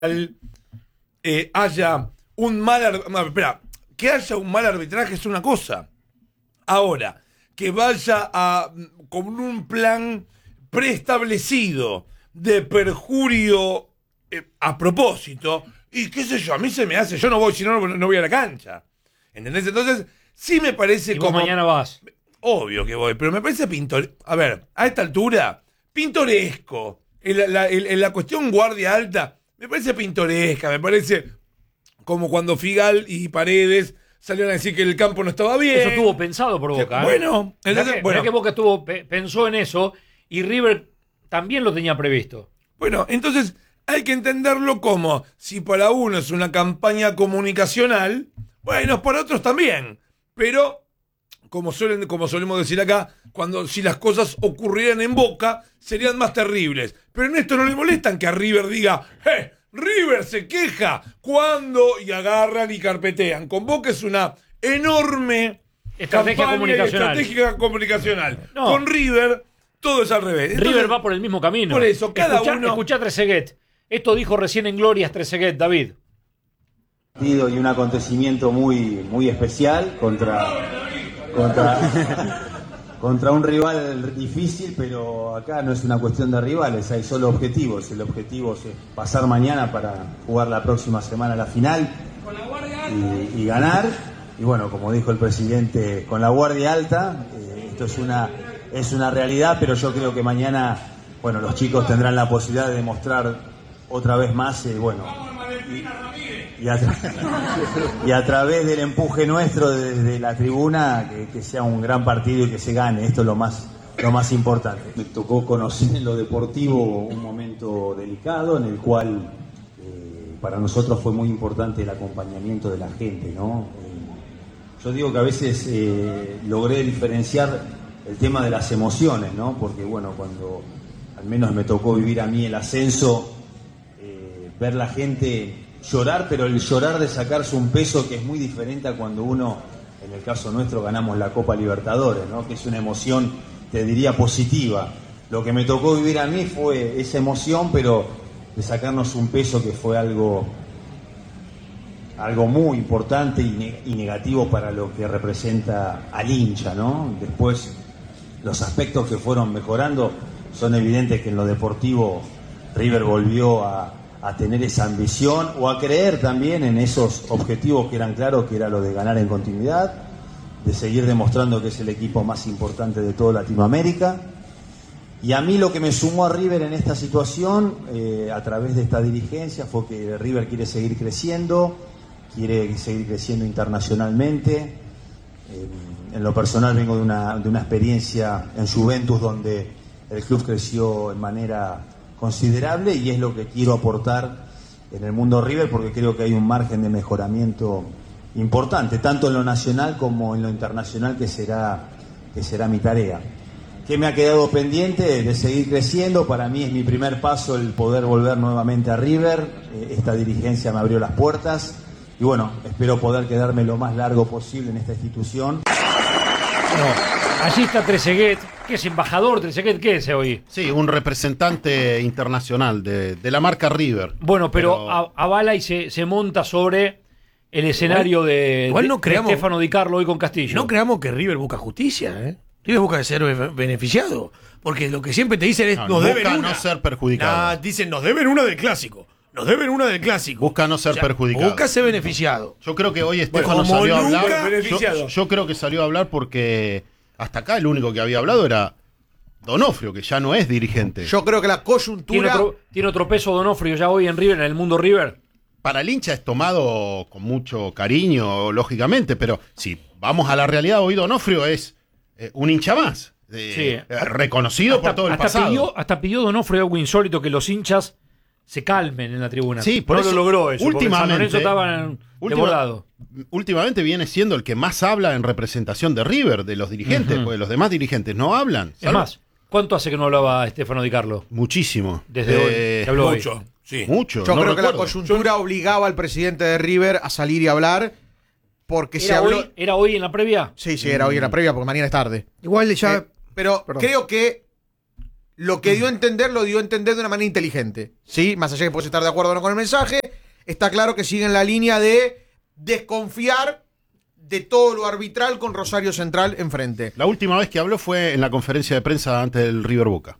haya un que haya un mal arbitraje es una cosa. Ahora, que vaya con un plan preestablecido de perjurio a propósito, y qué sé yo, a mí se me hace, yo no voy, si no, no voy a la cancha. ¿Entendés? Entonces, sí me parece y vos mañana vas. Obvio que voy, pero me parece a ver, a esta altura, pintoresco. En la cuestión guardia alta, me parece pintoresca, me parece como cuando Figal y Paredes salieron a decir que el campo no estaba bien. Eso estuvo pensado por Boca. Bueno, entonces, mirá que Boca pensó en eso y River también lo tenía previsto. Bueno, entonces hay que entenderlo como, si para uno es una campaña comunicacional, bueno, para otros también. Pero, como solemos decir acá, si las cosas ocurrieran en Boca, serían más terribles. Pero en esto no le molestan que a River diga, River se queja cuando, y agarran y carpetean. Con Boca es una enorme estrategia comunicacional. No. Con River todo es al revés. Entonces, River va por el mismo camino. Por eso, Escuchá Trezeguet. Esto dijo recién en Glorias Trezeguet, David. Y un acontecimiento muy especial contra un rival difícil, pero acá no es una cuestión de rivales, hay solo objetivos. El objetivo es pasar mañana para jugar la próxima semana la final y ganar. Y bueno, como dijo el presidente, con la guardia alta, esto es una realidad, pero yo creo que mañana, bueno, los chicos tendrán la posibilidad de demostrar otra vez más, y a través del empuje nuestro desde la tribuna, que sea un gran partido y que se gane. Esto es lo más importante. Me tocó conocer en lo deportivo un momento delicado en el cual para nosotros fue muy importante el acompañamiento de la gente, ¿no? Yo digo que a veces logré diferenciar el tema de las emociones, ¿no? Porque bueno, cuando al menos me tocó vivir a mí el ascenso, ver la gente llorar, pero el llorar de sacarse un peso que es muy diferente a cuando uno, en el caso nuestro, ganamos la Copa Libertadores, ¿no? Que es una emoción, te diría, positiva. Lo que me tocó vivir a mí fue esa emoción, pero de sacarnos un peso que fue algo muy importante y negativo para lo que representa al hincha, ¿no? Después, los aspectos que fueron mejorando son evidentes, que en lo deportivo River volvió a tener esa ambición o a creer también en esos objetivos que eran claros, que era lo de ganar en continuidad, de seguir demostrando que es el equipo más importante de toda Latinoamérica. Y a mí lo que me sumó a River en esta situación, a través de esta dirigencia, fue que River quiere seguir creciendo internacionalmente. En lo personal vengo de una experiencia en Juventus donde el club creció en manera considerable, y es lo que quiero aportar en el mundo River, porque creo que hay un margen de mejoramiento importante, tanto en lo nacional como en lo internacional, que será mi tarea. ¿Qué me ha quedado pendiente? De seguir creciendo. Para mí es mi primer paso el poder volver nuevamente a River. Esta dirigencia me abrió las puertas y bueno, espero poder quedarme lo más largo posible en esta institución. Allí está Trezeguet, que es embajador. Trezeguet, ¿qué es hoy? Sí, un representante internacional de la marca River. Bueno, pero avala y se monta sobre el escenario de Stefano Di Carlo hoy con Castillo. No creamos que River busca justicia, River busca ser beneficiado. Porque lo que siempre te dicen es, nos deben una. No ser perjudicado. Dicen, nos deben una del clásico. Nos deben una del clásico. Busca no ser perjudicado. Busca ser beneficiado. Yo creo que hoy Stefano salió a hablar. Yo creo que salió a hablar porque hasta acá el único que había hablado era Donofrio, que ya no es dirigente. Yo creo que la coyuntura... ¿Tiene otro peso Donofrio ya hoy en River, en el mundo River? Para el hincha es tomado con mucho cariño, lógicamente, pero si vamos a la realidad, hoy Donofrio es un hincha más. Reconocido por todo el pasado. Hasta pidió Donofrio algo insólito, que los hinchas se calmen en la tribuna. Sí, por no eso lo logró eso. Últimamente estaba desbordado. Últimamente viene siendo el que más habla en representación de River, de los dirigentes, porque los demás dirigentes no hablan. Es más, ¿cuánto hace que no hablaba Stefano Di Carlo? Muchísimo. Desde hoy. Se habló mucho. Hoy. Sí. Mucho. Yo creo que la coyuntura obligaba al presidente de River a salir y hablar, porque se habló... ¿Era hoy en la previa? Sí, era hoy en la previa, porque mañana es tarde. Igual ya... Pero creo que lo que dio a entender, lo dio a entender de una manera inteligente. ¿Sí? Más allá de que puedes estar de acuerdo o no con el mensaje, está claro que sigue en la línea de desconfiar de todo lo arbitral con Rosario Central enfrente. La última vez que habló fue en la conferencia de prensa antes del River Boca.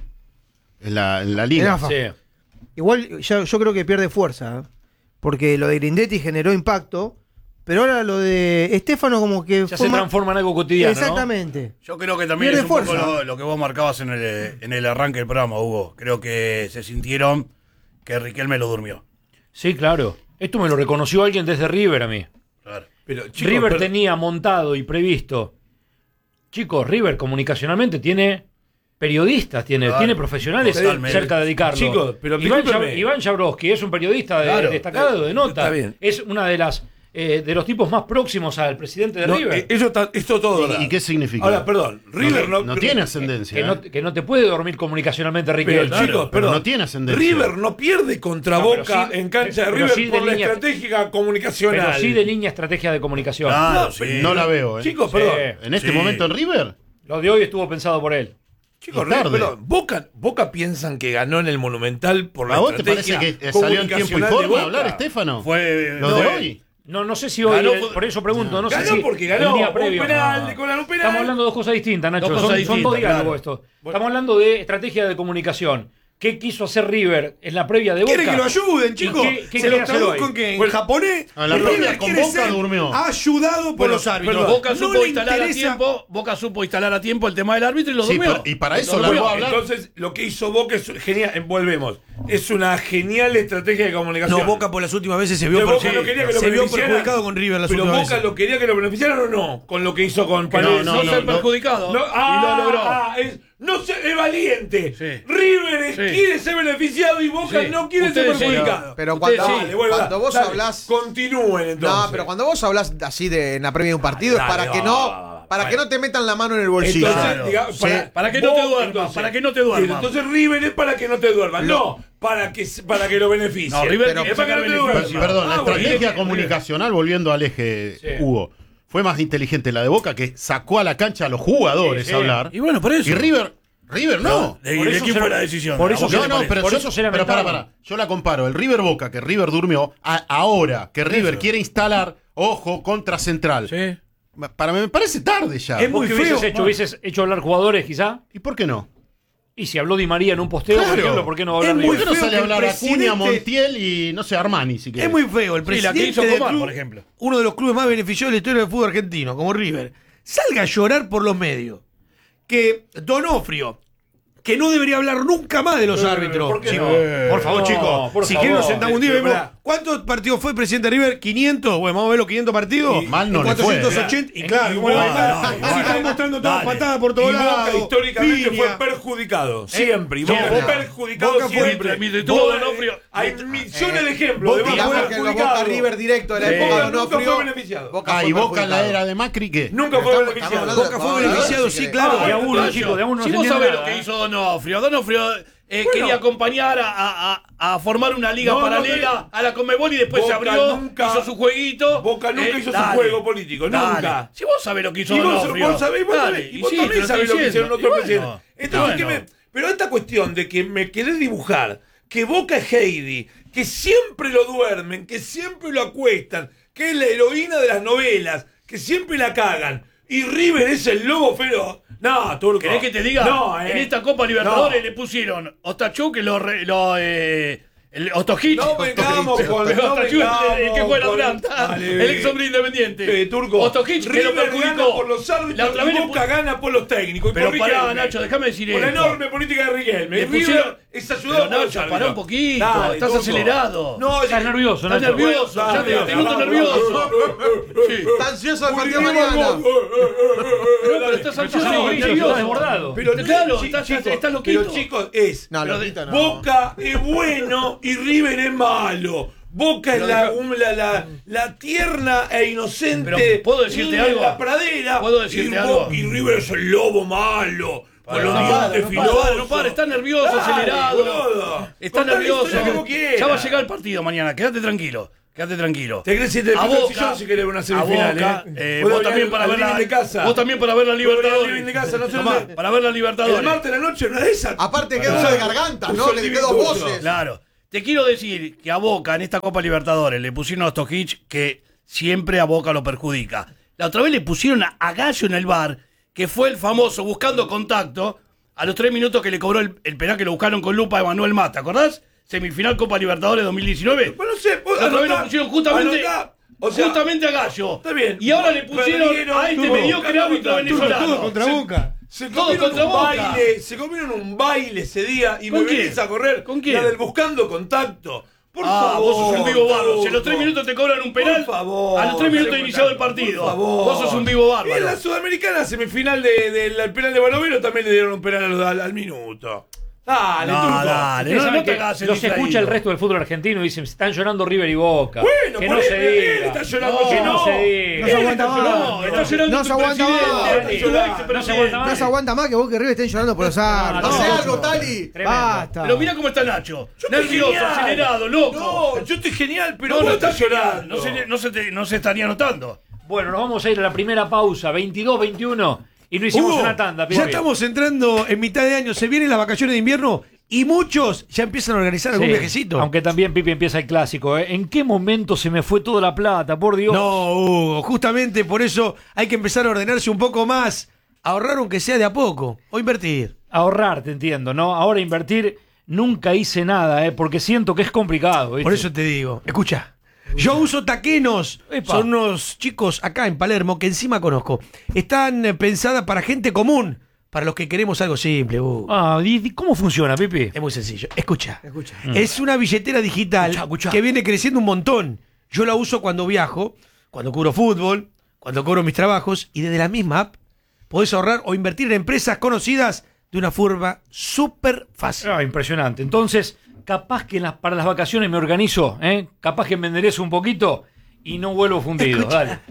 En la liga. Sí. Igual yo creo que pierde fuerza, porque lo de Grindetti generó impacto, pero ahora lo de Estefano como que ya se transforma en algo cotidiano. Exactamente. ¿No? Yo creo que también pierde es un fuerza. poco lo que vos marcabas en el arranque del programa, Hugo. Creo que se sintieron que Riquelme lo durmió. Sí, claro. Esto me lo reconoció alguien desde River a mí. Claro. Pero, chicos, River tenía montado y previsto. Chicos, River comunicacionalmente tiene periodistas, tiene profesionales Totalmente. cerca de dedicarlo. Chicos, pero Iván Jabrowski es un periodista destacado de nota. Está bien. Es una de las de los tipos más próximos al presidente de no, River. esto todo verdad. ¿Y qué significa? Ahora, perdón, River no tiene ascendencia. Que no te puede dormir comunicacionalmente Riquelme. Pero, chicos, pero perdón, no tiene ascendencia. River no pierde contra Boca pero sí, en cancha de pero River sí de por la línea- estratégica comunicacional. Pero sí de línea estrategia de comunicación. Claro, No, sí. No la veo, ¿eh? Chicos, Sí. perdón. En este Sí. momento en River. Lo de hoy estuvo pensado por él. Chicos, Y tarde. perdón, Boca piensan que ganó en el Monumental por la ¿A vos te parece estrategia que salió en tiempo y comunicacional de forma a Boca? hablar, Estefano? Fue ¿Lo de hoy? No sé si hoy, Ganó, por eso pregunto, no sé Ganó si porque el ganó día un previo. penal, No. de colar un penal. Estamos hablando de dos cosas distintas, Nacho. Dos cosas Son distintas, dos diálogos claro. esto. Estamos hablando de estrategia de comunicación. ¿Qué quiso hacer River en la previa de Boca? Quiere que lo ayuden, chicos. ¿Qué Se quiere lo hacer traduzco hoy? en que en Bueno, japonés. a la River previa con quiere Boca ser durmió. ayudado por los árbitros. perdón. Boca No supo le instalar a interesa- tiempo. Boca supo instalar a tiempo el tema del árbitro y lo Sí, durmió. y para eso Lo largó durmió. a hablar. Entonces, lo que hizo Boca es genial. Volvemos. Es una genial estrategia de comunicación. No, Boca por las últimas veces se Pero vio, Boca no quería que lo se vio beneficiaran. perjudicado con River las Pero últimas Boca veces. lo quería que lo beneficiaran o no, con lo que hizo con Paredes. No ser perjudicado. No, y lo logró. es valiente. Sí. River Sí. quiere ser beneficiado y Boca Sí. no quiere ser Ustedes sí. perjudicado. Pero Ustedes cuando, sí. Dale, bueno, cuando vos dale, hablás. Continúen entonces. No, pero cuando vos hablas así en la previa de un partido es Dale, para que va, no. va. Para que no te metan la mano en el bolsillo. Entonces, Claro. diga, Sí. Para que no te duermas, para que no te duermas. Entonces River es para que no te duermas. No, para que lo beneficie. No, River Pero- tiene es para que no te beneficio. duermas. Perdón, la bueno, estrategia y- comunicacional, volviendo al eje, Sí. Hugo, fue más inteligente la de Boca, que sacó a la cancha a los jugadores Sí, sí. a hablar. Y bueno, por eso. Y River no. ¿De Por eso quién se fue la- la decisión? por eso ¿A vos se qué la- te No, parece? pero Por yo, eso se pero lamentaron. para. Yo la comparo. El River Boca, que River durmió, ahora que River quiere instalar, ojo, contra Central. Sí. Me parece tarde ya. Es muy ¿Vos qué feo. hubieses hecho hablar jugadores quizá? ¿Y por qué no? Y si habló Di María en un posteo, por Claro. ejemplo, ¿por qué no va a hablar Es muy River? ¿Por qué no feo sale a que el hablar Acuña, presidente- Montiel y, no sé, Armani, si querés? Es muy feo. El Sí, presidente la que hizo del Coman, club, por ejemplo. uno de los clubes más beneficiosos de la historia del fútbol argentino, como River, salga a llorar por los medios. Que Donofrio, que no debería hablar nunca más de los árbitros. ¿por qué Chicos, no? por favor, No, chicos. por Si favor. quieren nos sentamos un día y Pero vemos. pará. ¿Cuántos partidos fue presidente de River? 500. Bueno, vamos a ver los 500 partidos. Y mal no En le fue. 480. Y claro, Igual, bueno, no, así igual. están mostrando todas Dale. patadas por Y todos Boca lados. históricamente piña. fue perjudicado. Siempre. Y Boca Siempre. fue perjudicado Boca fue- siempre. mientras tuvo Boca- Donofrio- Hay millones de ejemplos de Boca Boca Digamos que los Boca perjudicado. River directo de la Sí. época de Boca nunca Donofrio. fue beneficiado. Boca Ah, fue y Boca en la perjudicado. era de Macri, ¿qué? Nunca fue Estamos beneficiado. hablando de Boca fue jugadores, beneficiado, si sí, querés. claro. De a uno, Nacho, chicos, de a uno no si se vos entiende sabés nada, lo que hizo Donofrio Bueno. quería acompañar a formar una liga No, no, paralela a la Conmebol y después se Boca abrió, nunca- hizo su jueguito. Boca nunca hizo su dale, juego político, dale. nunca. Si vos sabés lo que hizo Y vos Donofrio. sabés, dale, y vos sí, también te sabés lo que estoy hicieron diciendo. otros Y bueno, presidentes. Entonces, bueno. pero esta cuestión de que me querés dibujar que Boca es Heidi, que siempre lo duermen, que siempre lo acuestan, que es la heroína de las novelas, que siempre la cagan, y River es el lobo feroz. No, Turco. ¿Querés que te diga? No, En esta Copa Libertadores No. le pusieron Ostachuk, el Ostojic. No vengamos con- no vengamos el que juega con- Duranta, Dale. el ex hombre independiente. Turco. Ostojic, que lo River gana perjudicó. por los La árbitros otra y vez le Boca gana por los técnicos. y Pero por pará, Riquelme. Nacho, déjame decir Por la esto. enorme política de Riquelme. Le Y River pusieron- es ayudado Pero por los Nacho, árbitros. pará un poquito, Dale, estás Turco. acelerado. No, Estás nervioso, Estás Nacho. nervioso, ya Dale, te noto dale, nervioso. Sí. Está ansioso el partido de Uniremos mañana. al- No, pero estás ansioso, Estás nervioso. estás desbordado. Pero Claro, chi- estás chicos, loquito. Pero chicos, es No, Pero loquito no. Boca es bueno y River es malo. Boca es la tierna e inocente. Pero, ¿puedo decirte niña algo? en la pradera. ¿Puedo decirte y algo? Y River es el lobo malo. Con los dientes No filosos. para, está nervioso, Dale, acelerado. boludo. Está Contá la nervioso. historia que vos quieras. Ya va a llegar el partido mañana, quédate tranquilo. Quédate tranquilo. Te crees si te A pico el Boca, sillón si querés una a semifinal, Boca, ¿eh? vos también para ver la de casa. Vos también para ver la Podés ir al Libertadores. living de casa, no sé Tomá, dónde. para ver la Libertadores. El martes de la noche, una de esas. Aparte quedó de garganta, ¿no? Le quedó dos voces. Claro. Te quiero decir que a Boca en esta Copa Libertadores le pusieron a Stojic que siempre a Boca lo perjudica. La otra vez le pusieron a Gallo en el bar, que fue el famoso buscando contacto a los 3 minutos que le cobró el penal que lo buscaron con lupa de Manuel Mata. ¿Acordás? Semifinal Copa Libertadores 2019. Bueno, no sé, La otra vez lo pusieron justamente, o sea, justamente a Gallo. está bien. Y ahora le pusieron Perdieron, a este tuvo, mediocre árbitro venezolano. Todo contra Boca. Se Todo comieron contra un Boca. baile, se comieron un baile ese día y ¿Con me quién? venís a correr. ¿Con quién? La del buscando contacto. Por Ah, favor. vos sos un vivo bárbaro. Si a los 3 Turco. minutos te cobran un penal, Por favor. a los 3 minutos de iniciado el partido. Por favor. Vos sos un vivo Y en bárbaro. la Sudamericana semifinal del penal de Banovero también le dieron un penal al minuto. Dale, No, Turco. dale. Ustedes saben no te que hagas el los distraído. escucha el resto del fútbol argentino y dicen, están llorando River y Boca. Bueno, que por no él, se él diga. está llorando, que que no no. se diga. No se aguanta más. No, está llorando No tu se aguanta presidente, más. tu expresidente. No se aguanta más. No se aguanta más que Boca y River estén llorando por los árbitros. Hace no, algo, no. Tali. Tremendo. Basta. Pero mira cómo está Nacho. Yo estoy Nervioso, genial. acelerado, loco. No, yo estoy genial, pero No, vos no estás está llorando. llorando. No se estaría notando. Bueno, nos vamos a ir a la primera pausa, 22-21, y no hicimos Hugo, una tanda. ya Pipi. estamos entrando en mitad de año, se vienen las vacaciones de invierno y muchos ya empiezan a organizar algún Sí, viajecito. Aunque también, Pipi, empieza el clásico. ¿En qué momento se me fue toda la plata? Por Dios. No, Hugo, justamente por eso hay que empezar a ordenarse un poco más, ahorrar aunque sea de a poco, o invertir. Ahorrar, te entiendo, ¿no? Ahora invertir, nunca hice nada, porque siento que es complicado. ¿viste? Por eso te digo, escucha, yo uso taquenos, Epa. son unos chicos acá en Palermo que encima conozco. Están pensadas para gente común, para los que queremos algo simple, Hugo. Ah, ¿y cómo funciona, Pipi? Es muy sencillo. Escucha. Es una billetera digital que viene creciendo un montón. Yo la uso cuando viajo, cuando cubro fútbol, cuando cobro mis trabajos y desde la misma app podés ahorrar o invertir en empresas conocidas de una forma súper fácil. Ah, impresionante. Entonces, capaz que para las vacaciones me organizo, ¿eh? Capaz que me enderezo un poquito y no vuelvo fundido. Escucha, Dale.